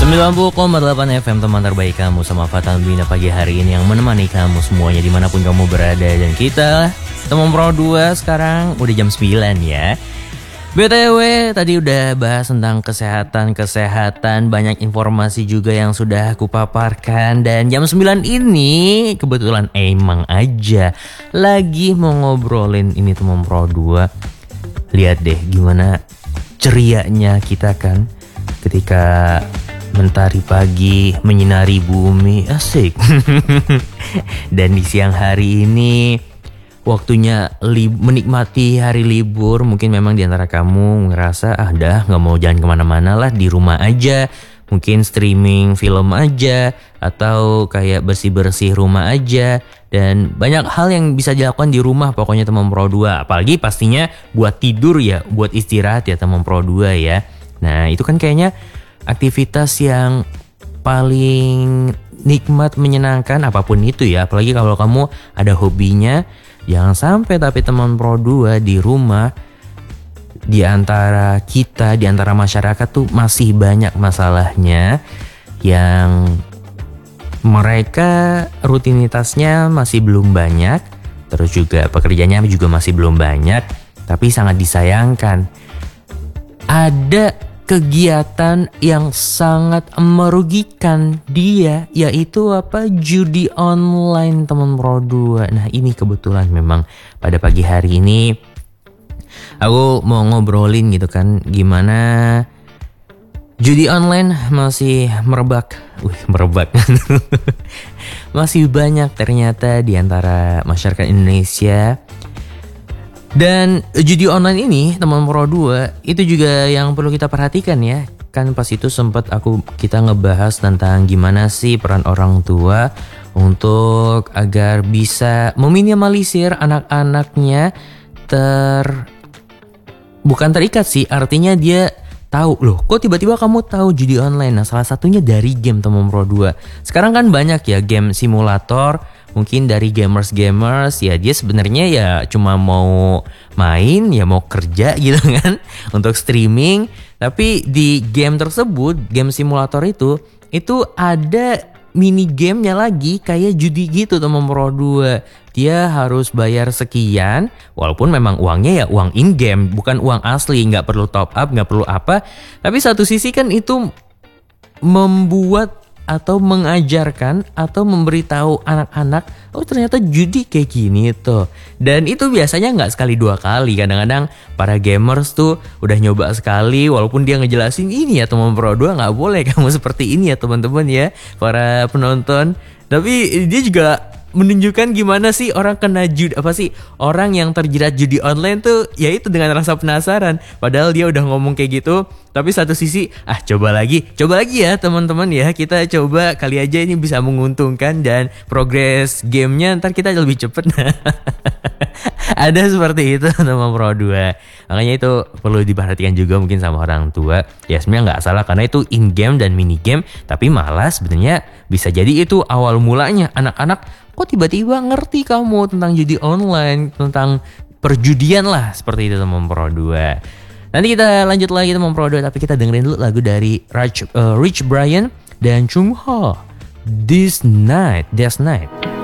90,8 FM teman terbaik kamu sama Fatan Bina pagi hari ini yang menemani kamu semuanya dimanapun kamu berada. Dan kita teman Pro 2 sekarang udah jam 9 ya. BTW tadi udah bahas tentang kesehatan, banyak informasi juga yang sudah aku paparkan. Dan jam 9 ini kebetulan emang aja lagi mau ngobrolin ini teman Pro 2. Lihat deh gimana cerianya kita kan ketika mentari pagi menyinari bumi, asik. Dan di siang hari ini waktunya menikmati hari libur. Mungkin memang diantara kamu ngerasa dah gak mau jalan kemana-mana lah, di rumah aja. Mungkin streaming film aja, atau kayak bersih-bersih rumah aja. Dan banyak hal yang bisa dilakukan di rumah pokoknya teman Pro 2. Apalagi pastinya buat tidur ya, buat istirahat ya teman Pro 2 ya. Nah itu kan kayaknya aktivitas yang paling nikmat, menyenangkan apapun itu ya. Apalagi kalau kamu ada hobinya. Jangan sampai tapi teman Pro 2 di rumah, di antara kita, di antara masyarakat tuh masih banyak masalahnya yang mereka rutinitasnya masih belum banyak. Terus juga pekerjaannya juga masih belum banyak. Tapi sangat disayangkan ada kegiatan yang sangat merugikan dia, yaitu judi online teman Pro 2. Nah ini kebetulan memang pada pagi hari ini aku mau ngobrolin gitu kan, gimana judi online masih merebak. Masih banyak ternyata di antara masyarakat Indonesia. Dan judi online ini teman Pro 2 itu juga yang perlu kita perhatikan ya. Kan pas itu sempat kita ngebahas tentang gimana sih peran orang tua untuk agar bisa meminimalisir anak-anaknya bukan terikat sih, artinya dia tahu loh kok tiba-tiba kamu tahu judi online. Nah salah satunya dari game teman Pro 2. Sekarang kan banyak ya game simulator. Mungkin dari gamers ya dia sebenarnya ya cuma mau main, ya mau kerja gitu kan untuk streaming. Tapi di game tersebut, game simulator itu ada mini gamenya lagi kayak judi gitu teman Pro 2. Dia harus bayar sekian, walaupun memang uangnya ya uang in game, bukan uang asli, nggak perlu top up, nggak perlu apa. Tapi satu sisi kan itu membuat atau mengajarkan atau memberitahu anak-anak, oh ternyata judi kayak gini tuh. Dan itu biasanya nggak sekali dua kali. Kadang-kadang para gamers tuh udah nyoba sekali, walaupun dia ngejelasin ini ya teman Pro 2 nggak boleh kamu seperti ini ya teman-teman ya para penonton. Tapi dia juga menunjukkan gimana sih orang kena judi, orang yang terjerat judi online tuh yaitu dengan rasa penasaran. Padahal dia udah ngomong kayak gitu, tapi satu sisi coba lagi ya teman-teman ya, kita coba kali aja ini bisa menguntungkan dan progres gamenya ntar kita lebih cepet. Ada seperti itu teman Pro 2. Makanya itu perlu diperhatikan juga mungkin sama orang tua. Ya sebenarnya nggak salah karena itu in game dan mini game, tapi malah sebenarnya bisa jadi itu awal mulanya anak-anak kok tiba-tiba ngerti kamu tentang judi online, tentang perjudian lah seperti itu teman Pro 2. Nanti kita lanjut lagi teman Pro 2, tapi kita dengerin dulu lagu dari Rich Brian dan Chung Ho, This Night.